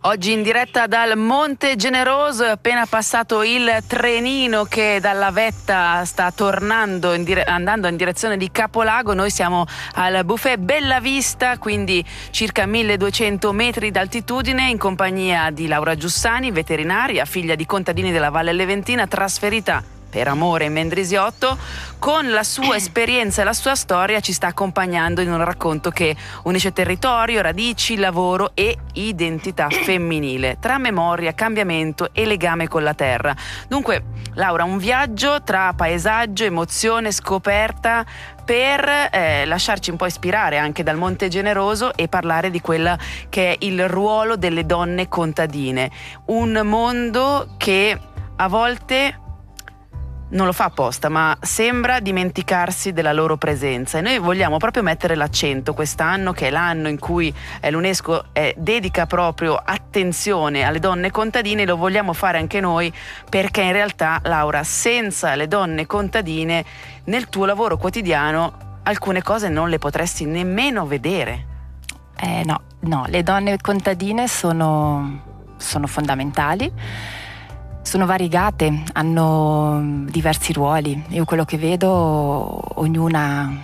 Oggi in diretta dal Monte Generoso, è appena passato il trenino che dalla vetta sta tornando andando in direzione di Capolago. Noi siamo al Buffet Bella Vista, quindi circa 1200 metri d'altitudine, in compagnia di Laura Giussani, veterinaria, figlia di contadini della Valle Leventina, trasferita per amore in Mendrisiotto. Con la sua esperienza e la sua storia ci sta accompagnando in un racconto che unisce territorio, radici, lavoro e identità femminile, tra memoria, cambiamento e legame con la terra. Dunque, Laura, un viaggio tra paesaggio, emozione, scoperta, per lasciarci un po' ispirare anche dal Monte Generoso e parlare di quella che è il ruolo delle donne contadine. Un mondo che a volte non lo fa apposta, ma sembra dimenticarsi della loro presenza, e noi vogliamo proprio mettere l'accento quest'anno, che è l'anno in cui l'UNESCO dedica proprio attenzione alle donne contadine. Lo vogliamo fare anche noi, perché in realtà, Laura, senza le donne contadine nel tuo lavoro quotidiano alcune cose non le potresti nemmeno vedere. No, le donne contadine sono fondamentali. Sono variegate, hanno diversi ruoli. Io quello che vedo, ognuna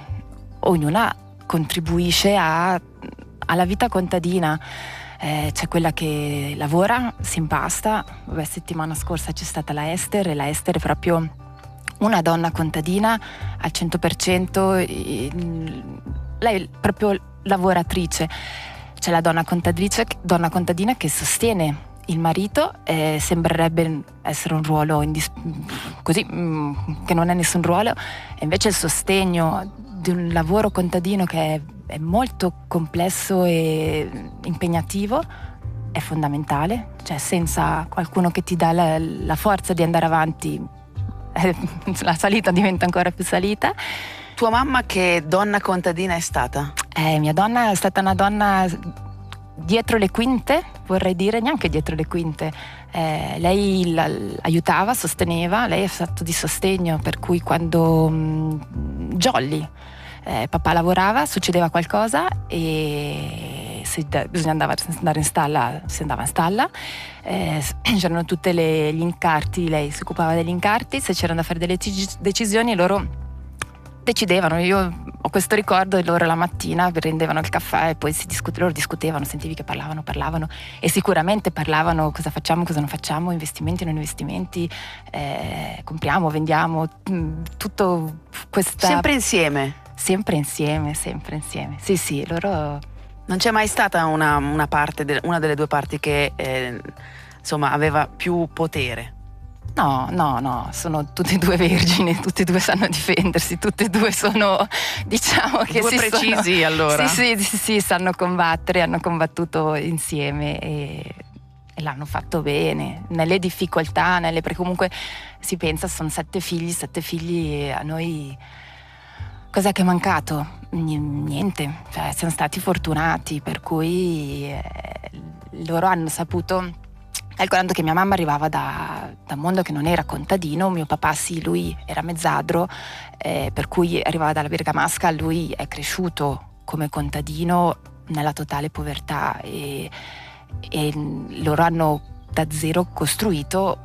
contribuisce alla vita contadina. C'è quella che lavora, si impasta. Settimana scorsa c'è stata la Ester, e la Ester è proprio una donna contadina al 100%. Lei è proprio lavoratrice. C'è la donna contadina che sostiene il marito, sembrerebbe essere un ruolo così, che non è nessun ruolo, e invece il sostegno di un lavoro contadino che è molto complesso e impegnativo è fondamentale. Cioè, senza qualcuno che ti dà la forza di andare avanti, la salita diventa ancora più salita. Tua mamma che donna contadina è stata? Mia donna è stata una donna dietro le quinte, vorrei dire, neanche dietro le quinte. Lei aiutava, sosteneva, lei è stato di sostegno, per cui quando jolly, papà lavorava, succedeva qualcosa e se bisognava andare in stalla, si andava in stalla. C'erano tutti gli incarti, lei si occupava degli incarti, se c'erano da fare delle decisioni loro decidevano. Io ho questo ricordo, e loro la mattina prendevano il caffè e poi loro discutevano, sentivi che parlavano, e sicuramente parlavano cosa facciamo, cosa non facciamo, investimenti, non investimenti, compriamo, vendiamo, tutto questa... Sempre insieme? Sempre insieme. Sì, loro... Non c'è mai stata una parte, una delle due parti che insomma aveva più potere? No, sono tutte e due vergini, tutte e due sanno difendersi, tutte e due sono, diciamo che due precisi, allora. Sì, sanno combattere, hanno combattuto insieme e l'hanno fatto bene, nelle difficoltà, perché comunque si pensa, sono 7 figli, a noi cos'è che è mancato? Niente, cioè siamo stati fortunati, per cui loro hanno saputo. Calcolando che mia mamma arrivava da un mondo che non era contadino, mio papà sì, lui era mezzadro, per cui arrivava dalla Bergamasca, lui è cresciuto come contadino nella totale povertà, e loro hanno da zero costruito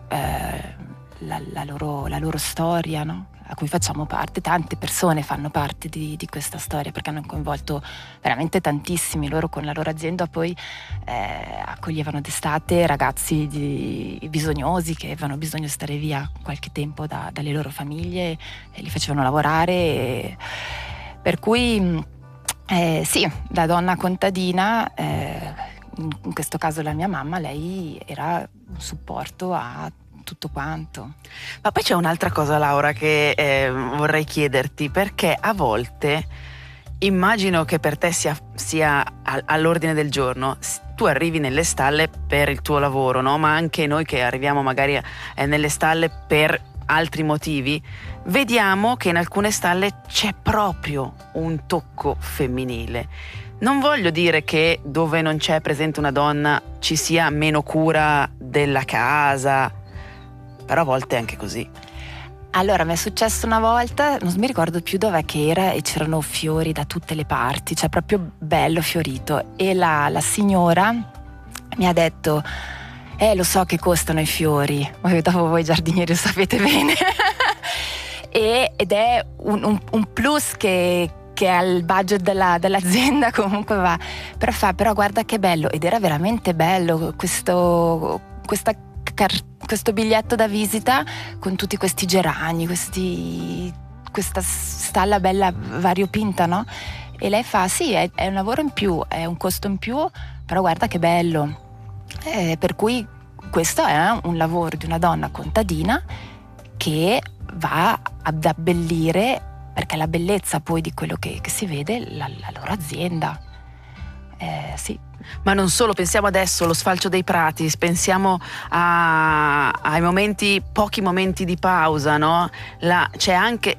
la loro storia, no? A cui facciamo parte. Tante persone fanno parte di questa storia, perché hanno coinvolto veramente tantissimi. Loro con la loro azienda poi accoglievano d'estate ragazzi bisognosi che avevano bisogno di stare via qualche tempo dalle loro famiglie, e li facevano lavorare, per cui sì, la donna contadina, in questo caso la mia mamma, lei era un supporto a tutto quanto. Ma poi c'è un'altra cosa, Laura, che vorrei chiederti, perché a volte immagino che per te sia all'ordine del giorno. Tu arrivi nelle stalle per il tuo lavoro, no? Ma anche noi che arriviamo magari nelle stalle per altri motivi, vediamo che in alcune stalle c'è proprio un tocco femminile. Non voglio dire che dove non c'è presente una donna ci sia meno cura della casa, però a volte è anche così. Allora, mi è successo una volta, non mi ricordo più dov'è che era, e c'erano fiori da tutte le parti, cioè proprio bello fiorito, e la signora mi ha detto: lo so che costano i fiori, dopo voi giardinieri lo sapete bene. Ed è un plus che al budget dell'azienda comunque va, però guarda che bello, ed era veramente bello questo biglietto da visita con tutti questi gerani, questa stalla bella variopinta, no? E lei fa: sì, è un lavoro in più, è un costo in più, però guarda che bello. Per cui questo è un lavoro di una donna contadina che va ad abbellire, perché la bellezza poi di quello che si vede, la loro azienda. Sì. Ma non solo, pensiamo adesso allo sfalcio dei prati, pensiamo ai momenti, pochi momenti di pausa, no? C'è anche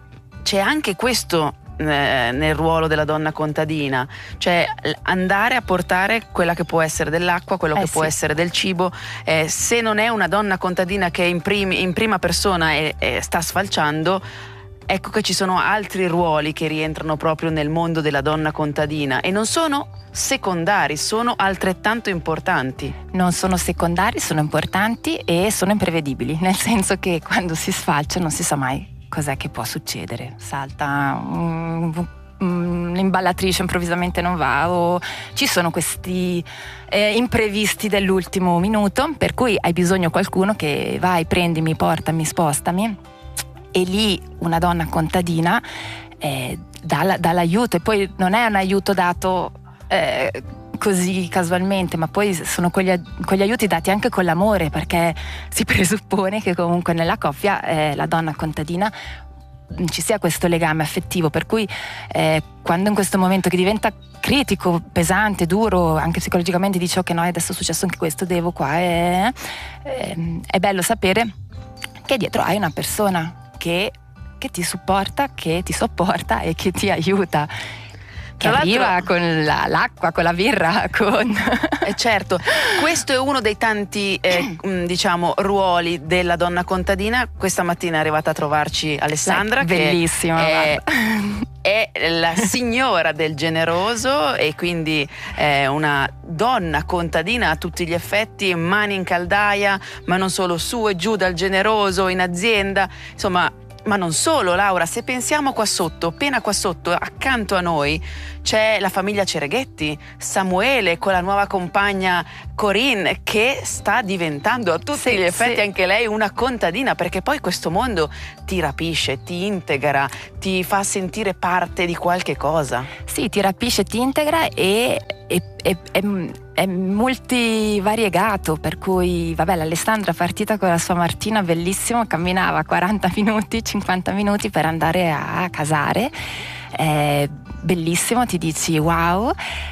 questo nel ruolo della donna contadina, cioè andare a portare quella che può essere dell'acqua, quello che può essere del cibo. Se non è una donna contadina che in prima persona sta sfalciando, ecco che ci sono altri ruoli che rientrano proprio nel mondo della donna contadina e non sono secondari, sono altrettanto importanti. Non sono secondari, sono importanti e sono imprevedibili, nel senso che quando si sfalcia non si sa mai cos'è che può succedere. Salta l'imballatrice, improvvisamente non va, o ci sono questi imprevisti dell'ultimo minuto, per cui hai bisogno di qualcuno che vai, prendimi, portami, spostami, e lì una donna contadina dà l'aiuto, e poi non è un aiuto dato così casualmente, ma poi sono quegli aiuti dati anche con l'amore, perché si presuppone che comunque nella coppia la donna contadina ci sia questo legame affettivo, per cui quando in questo momento che diventa critico, pesante, duro, anche psicologicamente, dici ok, no, adesso è successo anche questo, devo qua, è bello sapere che dietro hai una persona che ti supporta, che ti sopporta e che ti aiuta, che arriva con l'acqua, con la birra, con... Certo, questo è uno dei tanti diciamo ruoli della donna contadina. Questa mattina è arrivata a trovarci Alessandra, bellissima, è la signora del generoso, e quindi è una donna contadina a tutti gli effetti, mani in caldaia, ma non solo, su e giù dal generoso, in azienda, insomma. Ma non solo, Laura, se pensiamo qua sotto, appena qua sotto, accanto a noi, c'è la famiglia Cereghetti, Samuele con la nuova compagna Corinne, che sta diventando a tutti gli effetti anche lei una contadina, perché poi questo mondo ti rapisce, ti integra, ti fa sentire parte di qualche cosa. Sì, ti rapisce, ti integra e è multivariegato, per cui vabbè, l'Alessandra è partita con la sua Martina, bellissimo, camminava 40 minuti, 50 minuti per andare a casare, bellissimo, ti dici wow.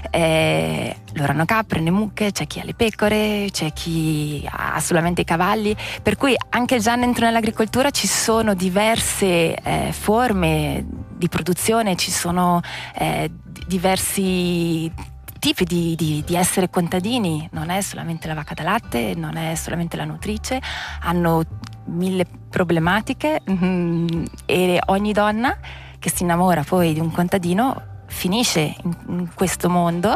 Loro hanno capre, ne mucche, c'è chi ha le pecore, c'è chi ha solamente i cavalli, per cui anche già dentro nell'agricoltura ci sono diverse forme di produzione, ci sono diversi tipi di essere contadini. Non è solamente la vacca da latte, non è solamente la nutrice, hanno 1000 problematiche, e ogni donna che si innamora poi di un contadino finisce in questo mondo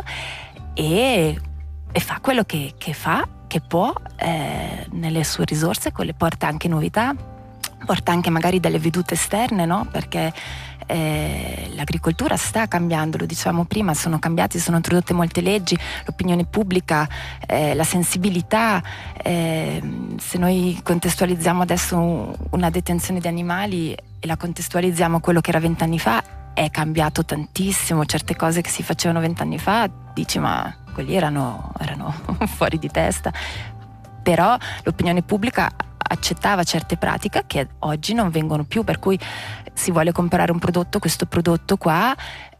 e fa quello che fa, che può, nelle sue risorse, con le porta anche novità, porta anche magari delle vedute esterne, no? Perché l'agricoltura sta cambiando, lo dicevamo prima, sono introdotte molte leggi, l'opinione pubblica, la sensibilità, se noi contestualizziamo adesso una detenzione di animali e la contestualizziamo a quello che era 20 anni fa, è cambiato tantissimo. Certe cose che si facevano 20 anni fa dici ma quelli erano fuori di testa, però l'opinione pubblica accettava certe pratiche che oggi non vengono più, per cui si vuole comprare un prodotto, questo prodotto qua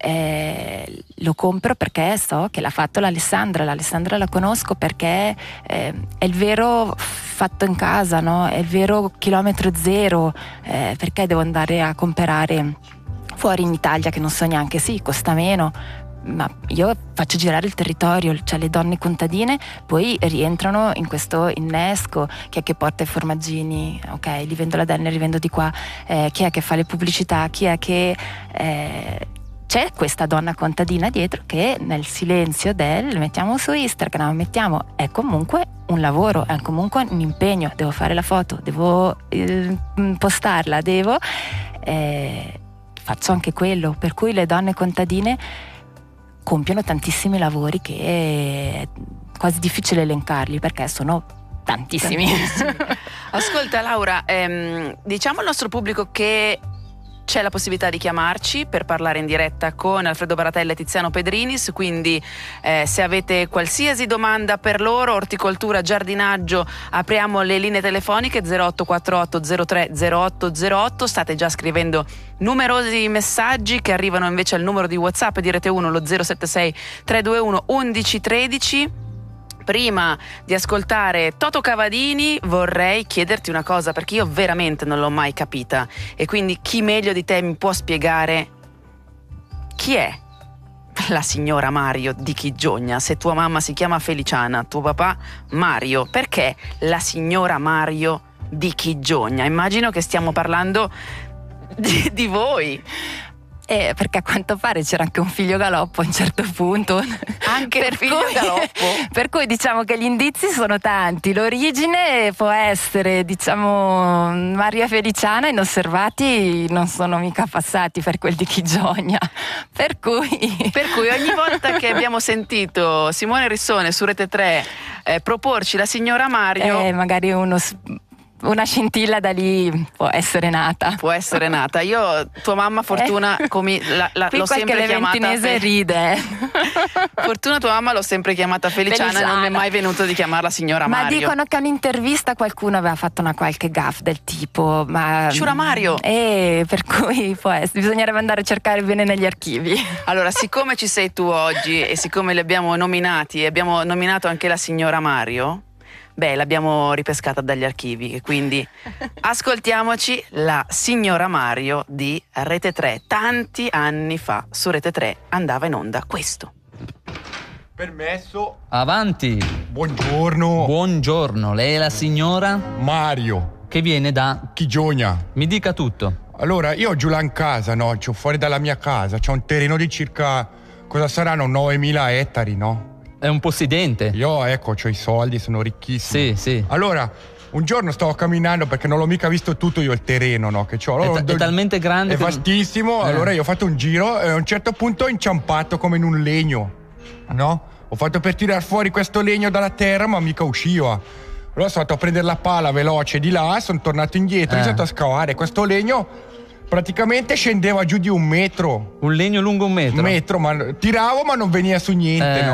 lo compro perché so che l'ha fatto l'Alessandra la conosco perché è il vero fatto in casa, no? È il vero chilometro zero, perché devo andare a comprare fuori in Italia, che non so neanche, sì, costa meno, ma io faccio girare il territorio, cioè le donne contadine poi rientrano in questo innesco. Chi è che porta i formaggini? Ok, li vendo la Denner, li vendo di qua, chi è che fa le pubblicità, chi è che c'è questa donna contadina dietro che nel silenzio mettiamo su Instagram, è comunque un lavoro, è comunque un impegno, devo fare la foto, devo postarla, faccio anche quello, per cui le donne contadine compiono tantissimi lavori che è quasi difficile elencarli perché sono tantissimi. Ascolta Laura, diciamo al nostro pubblico che c'è la possibilità di chiamarci per parlare in diretta con Alfredo Baratella e Tiziano Pedrinis, quindi se avete qualsiasi domanda per loro, orticoltura, giardinaggio, apriamo le linee telefoniche 0848 03 0808. State già scrivendo numerosi messaggi che arrivano invece al numero di WhatsApp di Rete 1, lo 076 321 1113. Prima di ascoltare Toto Cavadini vorrei chiederti una cosa, perché io veramente non l'ho mai capita, e quindi chi meglio di te mi può spiegare chi è la signora Mario di Chigiogna? Se tua mamma si chiama Feliciana, tuo papà Mario, perché la signora Mario di Chigiogna? Immagino che stiamo parlando di voi. Perché a quanto pare c'era anche un figlio galoppo a un certo punto. Anche il figlio galoppo? Per cui diciamo che gli indizi sono tanti. L'origine può essere, diciamo, Maria Feliciana, inosservati non sono mica passati per quel di Chigiogna. Per cui ogni volta che abbiamo sentito Simone Rissone su Rete 3 proporci la signora Mario, magari una scintilla da lì può essere nata. Io, tua mamma Fortuna, come l'ho sempre chiamata ride. Fortuna, tua mamma l'ho sempre chiamata Feliciana. Non mi è mai venuto di chiamarla signora Mario. Ma dicono che un'intervista qualcuno aveva fatto qualche gaff del tipo, ma Sciura Mario. Per cui bisognerebbe andare a cercare bene negli archivi. Allora, siccome ci sei tu oggi e siccome li abbiamo nominati e abbiamo nominato anche la signora Mario, l'abbiamo ripescata dagli archivi, quindi ascoltiamoci la signora Mario di Rete 3. Tanti anni fa su Rete 3 andava in onda questo. Permesso. Avanti. Buongiorno. Buongiorno, lei è la signora? Mario. Che viene da? Chigiogna. Mi dica tutto. Allora, io ho giù là in casa, no? C'ho fuori dalla mia casa, c'ho un terreno di circa, cosa saranno, 9.000 ettari, no? È un possidente. Io, c'ho i soldi, sono ricchissimo. Sì. Allora, un giorno stavo camminando perché non l'ho mica visto tutto io il terreno, no? Che c'ho. Allora, è talmente grande. È vastissimo. Allora io ho fatto un giro e a un certo punto ho inciampato come in un legno, no? Ho fatto per tirar fuori questo legno dalla terra, ma mica usciva. Allora sono andato a prendere la pala veloce di là, sono tornato indietro, ho iniziato a scavare. Questo legno praticamente scendeva giù di 1 metro. Un legno lungo 1 metro? 1 metro, ma tiravo ma non veniva su niente, no?